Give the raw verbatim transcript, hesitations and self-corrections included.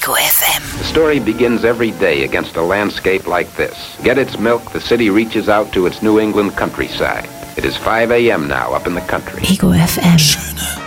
Ego F M. The story begins every day against a landscape like this. Get its milk, the city reaches out to its New England countryside. It is five a.m. now up in the country. Ego F M. Schöne